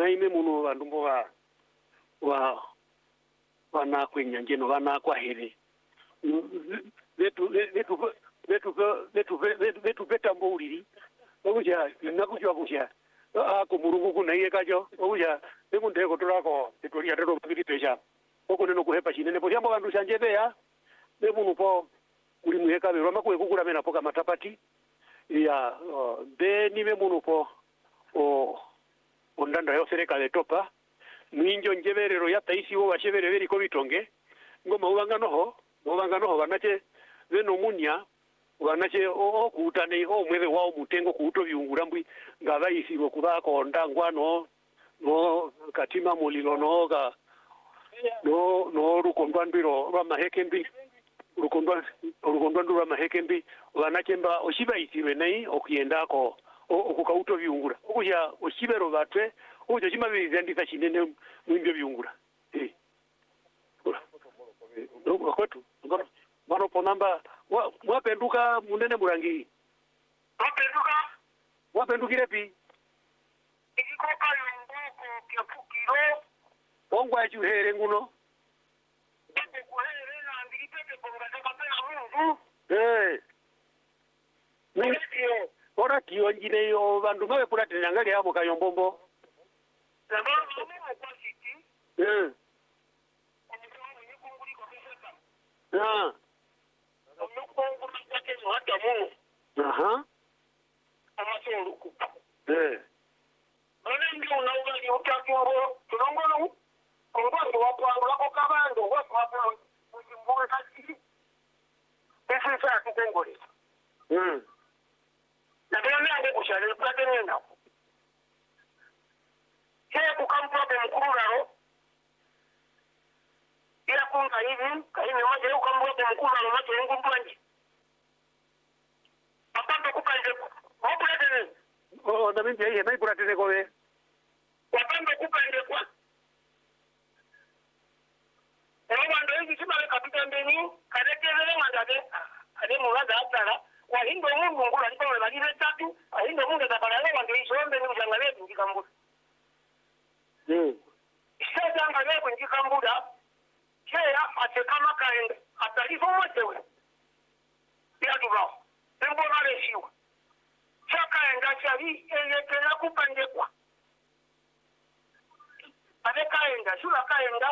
ime muno vandu wa wana kwenyangeno wana kwa here vetu petambo ulili okuja nakujwa kuja ako mulungu kuna iye kajo okuja nekundeko tolako tetolia teto pikitesha okuneno kuhepa chinene potyambo vandu shanjebeya nemuno po kuli muheka bero makwe kukula mena poka matapati ya nive muno po ondanda yo serikali topa mwinjo njeberero ya taisi wo bashebere beri ko bitonge ngoma ubanga noho banache beno munya banache okutane omwebe wao mutengo kuuto byungura mbwi ngabayisi bokubako ndangwano no katima mulilo no rukondwandiro rwa mahekembi urukondwandu rwa mahekembi banachemba oshibayisiwe nei okuyendako okukauto byungura okuja oshibero batwe okuja chimabizandisa chinene mwinjo byungura kwetu mano ponamba mwapenduka munene murangi mwapendukire pi ikikoka yongoko kyafukiro ongwa chuhere nguno bebe kuhere na ambiripete bonga zakapela mungu Ningio ora kiyo njine yo bandu mawe kula tenangali abo kayombombo Sababu mungu kwa siti Omukonguli nikunguli kwa keseka Omukonguli kwake hata mungu Amasoluku ndio unaugali utakiwo tulongono ngondo wapangula ko kabando wapangula usimbona kati pesa kutengole na ndio ndio kushale plate nenda kile kukampa kwa mkuraro ila kunga hivi kaini moja ukampa kwa mkuraro macho yangu mpanji apata kupanje hapo ndio na mimi yeye mai pura tene kowe wapambe kupande kwa wando hizi sima kapita mbeni kadekele mandabe ade mulaga atara wahindo mungu ngula ndipo balile tatu ahindo mungu tabalale wando isombe ni ujangale ngikambuda sasa ngale ngikambuda kaya atekama kaenda atalifu mwetewe ya tuba tembo naleshiwa chakaenda chali eyetela kupandekwa adekaenda shula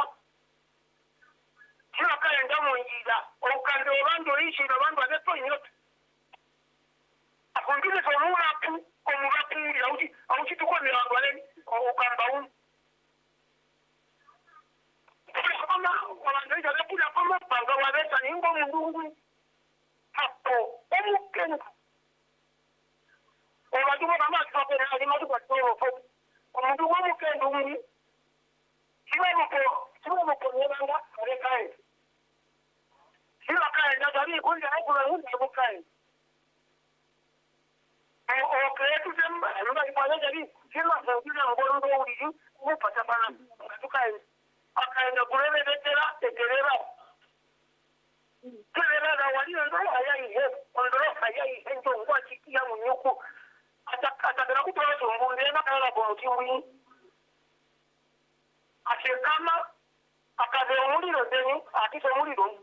kaenda munjira okande abantu ishira abantu adeto nyoto akundile somura pu omurapu auti tukone abantu okamba kama wanaweza kupula kama panga wabesa ningo mungu hapo omukenu Omaduma kama tukapena alimatu kwa toro fobi. Omaduma mukendo mwi. Siwa mko nyebanga arekai. Siwa kaenda tabi kunja haikula hundi mukai. Okretu semba, nunda ipanya jadi siwa sangina ngorondo uliji kupata bana tukai. Akaenda kulele betela tekeleba. Keleba da wali ndo ayai he, ondoro ayai hento ngwa chikia munyuku. Atakana kutoa tumbunde na kala kwa kiwi akekama akaze muliro deni atiso muliro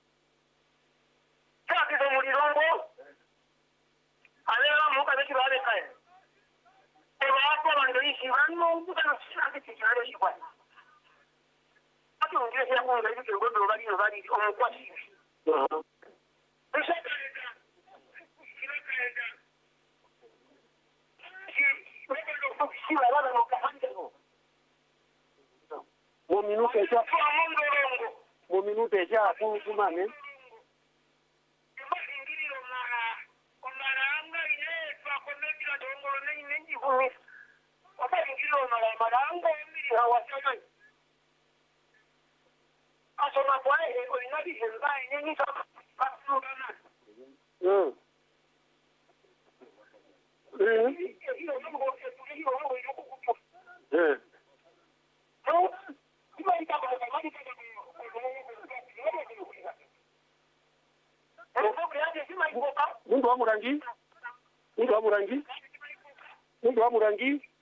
atiso muliro ngo alela muka beki bale kai eba hapo bando ishi bano mutana sisi tikale shikwa ati ungire ya kwa ndio ngondo bali omukwasi Mo minute ya kumane Mundu wa murangi